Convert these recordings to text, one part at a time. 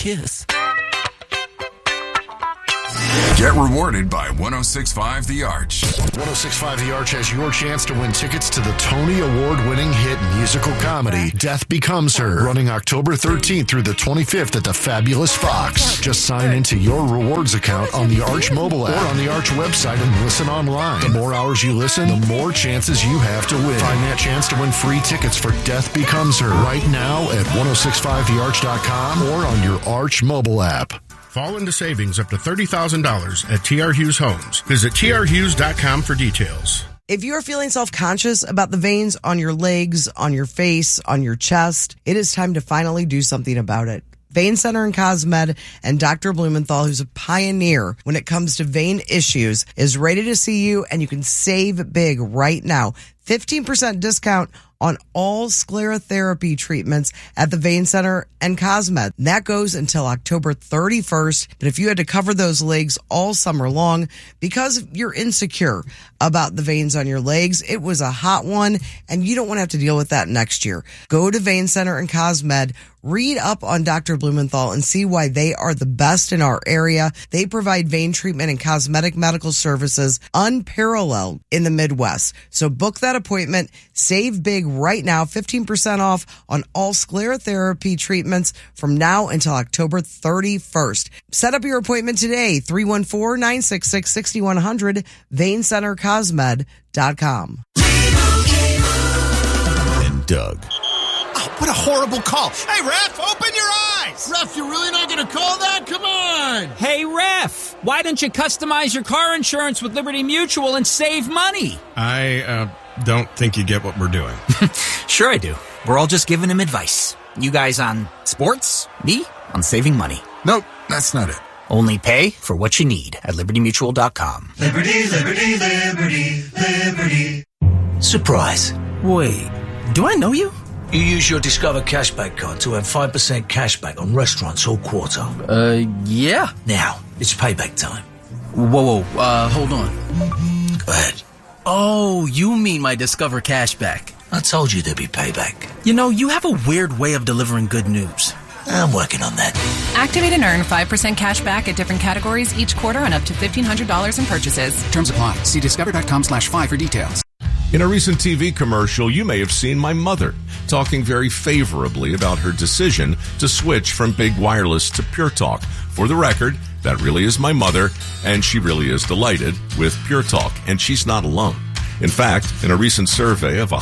kiss. Get rewarded by 106.5 The Arch. 106.5 The Arch has your chance to win tickets to the Tony Award-winning hit musical comedy, Death Becomes Her, running October 13th through the 25th at the Fabulous Fox. Just sign into your rewards account on the Arch mobile app or on the Arch website and listen online. The more hours you listen, the more chances you have to win. Find that chance to win free tickets for Death Becomes Her right now at 1065thearch.com or on your Arch mobile app. Fall into savings up to $30,000 at TR Hughes Homes. Visit trhughes.com for details. If you're feeling self-conscious about the veins on your legs, on your face, on your chest, it is time to finally do something about it. Vein Center and Cosmed and Dr. Blumenthal, who's a pioneer when it comes to vein issues, is ready to see you, and you can save big right now. 15% discount on all sclerotherapy treatments at the Vein Center and Cosmed. That goes until October 31st. But if you had to cover those legs all summer long because you're insecure about the veins on your legs, it was a hot one, and you don't want to have to deal with that next year. Go to Vein Center and Cosmed. Read up on Dr. Blumenthal and see why they are the best in our area. They provide vein treatment and cosmetic medical services unparalleled in the Midwest. So book that appointment. Save big right now. 15% off on all sclerotherapy treatments from now until October 31st. Set up your appointment today. 314-966-6100. VeinCenterCosmed.com. And Doug. What a horrible call. Hey, Ref, open your eyes. Ref, you're really not going to call that? Come on. Hey, Ref, why don't you customize your car insurance with Liberty Mutual and save money? I don't think you get what we're doing. Sure I do. We're all just giving him advice. You guys on sports, me on saving money. Nope, that's not it. Only pay for what you need at libertymutual.com. Liberty, liberty, liberty, liberty. Surprise. Wait, do I know you? You use your Discover Cashback card to earn 5% cashback on restaurants all quarter. Yeah. Now, it's payback time. Whoa, hold on. Go ahead. Oh, you mean my Discover Cashback. I told you there'd be payback. You know, you have a weird way of delivering good news. I'm working on that. Activate and earn 5% cash back at different categories each quarter on up to $1,500 in purchases. Terms apply. See discover.com/5 for details. In a recent TV commercial, you may have seen my mother talking very favorably about her decision to switch from Big Wireless to Pure Talk. For the record, that really is my mother, and she really is delighted with Pure Talk, and she's not alone. In fact, in a recent survey of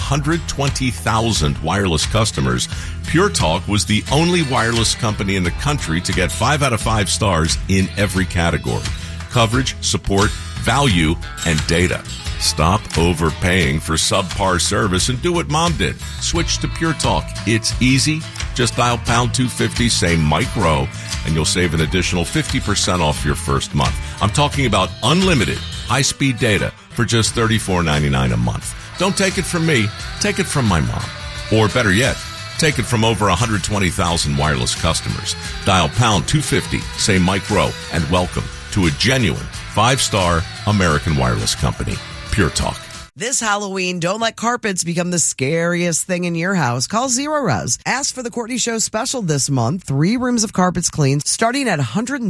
120,000 wireless customers, Pure Talk was the only wireless company in the country to get 5 out of 5 stars in every category: coverage, support, value, and data. Stop overpaying for subpar service and do what Mom did. Switch to Pure Talk. It's easy. Just dial pound 250, say Mike Rowe, and you'll save an additional 50% off your first month. I'm talking about unlimited high-speed data for just $34.99 a month. Don't take it from me. Take it from my mom. Or better yet, take it from over 120,000 wireless customers. Dial pound 250, say Mike Rowe, and welcome to a genuine 5-star American wireless company. Pure Talk. This Halloween, don't let carpets become the scariest thing in your house. Call Zero Res. Ask for the Courtney Show special this month. 3 rooms of carpets cleaned, starting at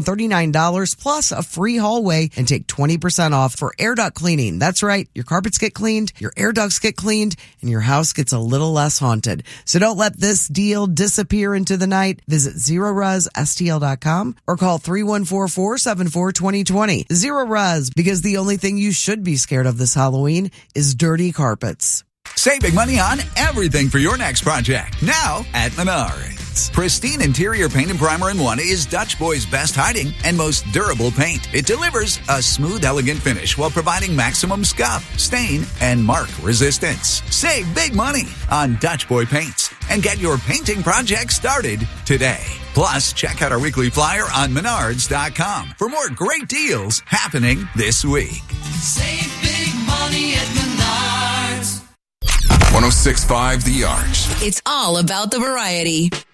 $139 plus a free hallway, and take 20% off for air duct cleaning. That's right. Your carpets get cleaned, your air ducts get cleaned, and your house gets a little less haunted. So don't let this deal disappear into the night. Visit ZeroResSTL.com or call 314-474-2020. Zero Res, because the only thing you should be scared of this Halloween is dirty carpets. Save big money on everything for your next project. Now at Menards. Pristine interior paint and primer in one is Dutch Boy's best hiding and most durable paint. It delivers a smooth, elegant finish while providing maximum scuff, stain, and mark resistance. Save big money on Dutch Boy paints and get your painting project started today. Plus, check out our weekly flyer on Menards.com for more great deals happening this week. Save big money at Menards. 106.5 The Arch. It's all about the variety.